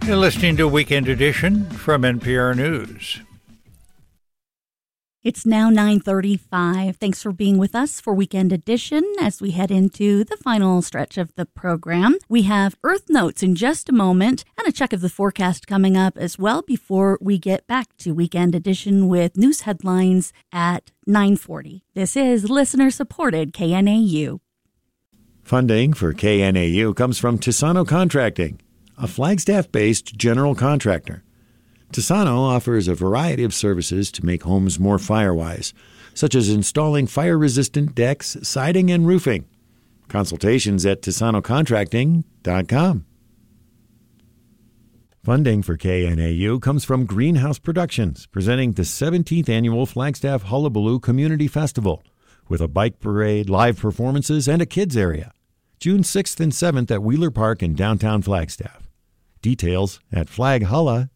You're listening to Weekend Edition from NPR News. It's now 9:35. Thanks for being with us for Weekend Edition as we head into the final stretch of the program. We have Earth Notes in just a moment and a check of the forecast coming up as well before we get back to Weekend Edition with news headlines at 9:40. This is listener-supported KNAU. Funding for KNAU comes from Tisano Contracting, a Flagstaff-based general contractor. Tisano offers a variety of services to make homes more fire-wise, such as installing fire-resistant decks, siding, and roofing. Consultations at TisanoContracting.com. Funding for KNAU comes from Greenhouse Productions, presenting the 17th Annual Flagstaff Hullabaloo Community Festival, with a bike parade, live performances, and a kids area. June 6th and 7th at Wheeler Park in downtown Flagstaff. Details at flaghulla.com.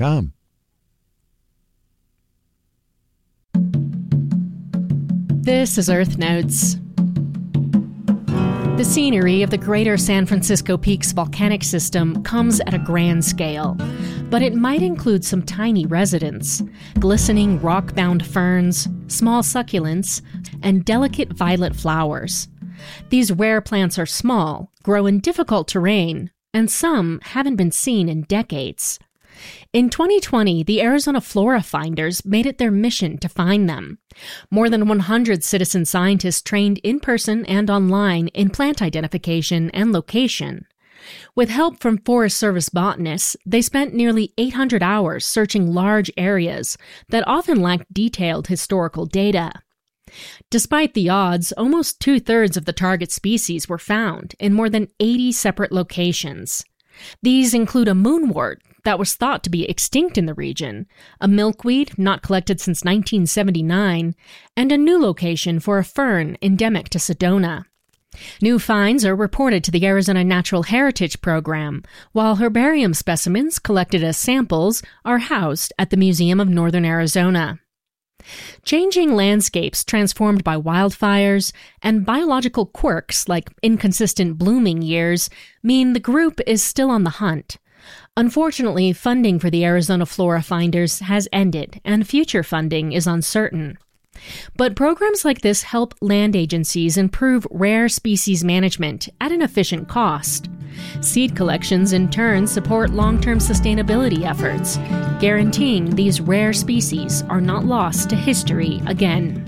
This is Earth Notes. The scenery of the greater San Francisco Peaks volcanic system comes at a grand scale, but it might include some tiny residents, glistening rock-bound ferns, small succulents, and delicate violet flowers. These rare plants are small, grow in difficult terrain, and some haven't been seen in decades. In 2020, the Arizona Flora Finders made it their mission to find them. More than 100 citizen scientists trained in person and online in plant identification and location. With help from Forest Service botanists, they spent nearly 800 hours searching large areas that often lacked detailed historical data. Despite the odds, almost 2/3 of the target species were found in more than 80 separate locations. These include a moonwort that was thought to be extinct in the region, a milkweed not collected since 1979, and a new location for a fern endemic to Sedona. New finds are reported to the Arizona Natural Heritage Program, while herbarium specimens collected as samples are housed at the Museum of Northern Arizona. Changing landscapes transformed by wildfires and biological quirks like inconsistent blooming years mean the group is still on the hunt. Unfortunately, funding for the Arizona Flora Finders has ended, and future funding is uncertain. But programs like this help land agencies improve rare species management at an efficient cost. Seed collections, in turn, support long-term sustainability efforts, guaranteeing these rare species are not lost to history again.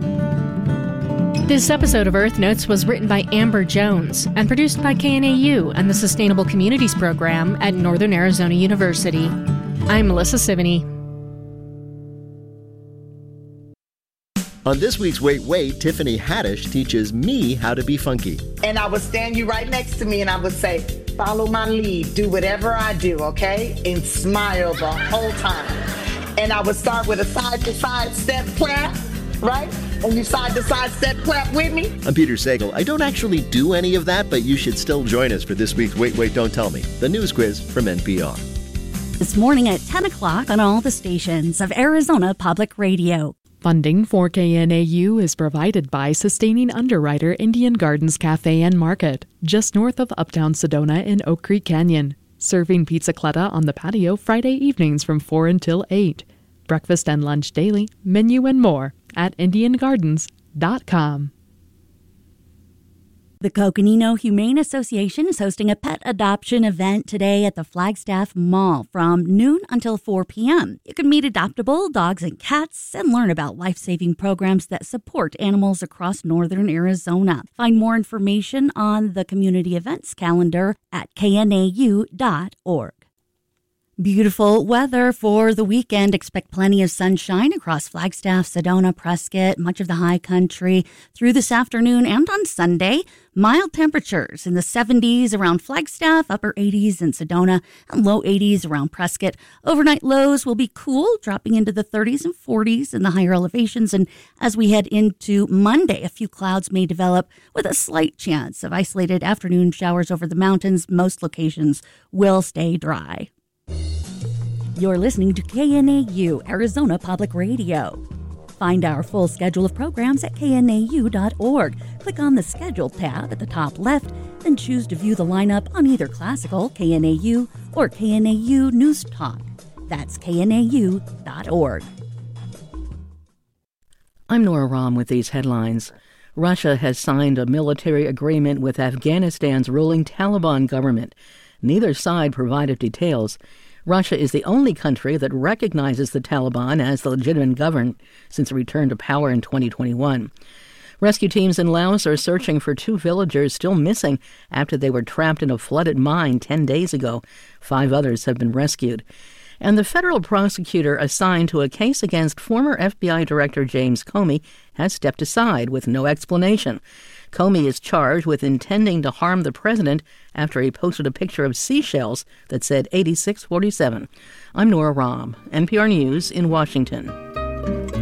This episode of Earth Notes was written by Amber Jones and produced by KNAU and the Sustainable Communities Program at Northern Arizona University. I'm Melissa Sivany. On this week's Wait, Tiffany Haddish teaches me how to be funky. And I would stand you right next to me and I would say, follow my lead, do whatever I do, okay? And smile the whole time. And I would start with a side-to-side step clap, right? And you side-to-side step clap with me. I'm Peter Sagal. I don't actually do any of that, but you should still join us for this week's Wait, Don't Tell Me, the news quiz from NPR. This morning at 10 o'clock on all the stations of Arizona Public Radio. Funding for KNAU is provided by sustaining underwriter Indian Gardens Cafe and Market, just north of Uptown Sedona in Oak Creek Canyon. Serving pizzicletta on the patio Friday evenings from 4 until 8. Breakfast and lunch daily, menu and more at IndianGardens.com. The Coconino Humane Association is hosting a pet adoption event today at the Flagstaff Mall from noon until 4 p.m. You can meet adoptable dogs and cats and learn about life-saving programs that support animals across northern Arizona. Find more information on the community events calendar at knau.org. Beautiful weather for the weekend. Expect plenty of sunshine across Flagstaff, Sedona, Prescott, much of the high country through this afternoon and on Sunday. Mild temperatures in the 70s around Flagstaff, upper 80s in Sedona, and low 80s around Prescott. Overnight lows will be cool, dropping into the 30s and 40s in the higher elevations. And as we head into Monday, a few clouds may develop with a slight chance of isolated afternoon showers over the mountains. Most locations will stay dry. You're listening to KNAU, Arizona Public Radio. Find our full schedule of programs at knau.org. Click on the Schedule tab at the top left, then choose to view the lineup on either classical, KNAU, or KNAU News Talk. That's knau.org. I'm Nora Rahm with these headlines. Russia has signed a military agreement with Afghanistan's ruling Taliban government. Neither side provided details. Russia is the only country that recognizes the Taliban as the legitimate government since it returned to power in 2021. Rescue teams in Laos are searching for 2 villagers still missing after they were trapped in a flooded mine 10 days ago. 5 others have been rescued. And the federal prosecutor assigned to a case against former FBI Director James Comey has stepped aside with no explanation. Comey is charged with intending to harm the president after he posted a picture of seashells that said 8647. I'm Nora Rahm, NPR News in Washington.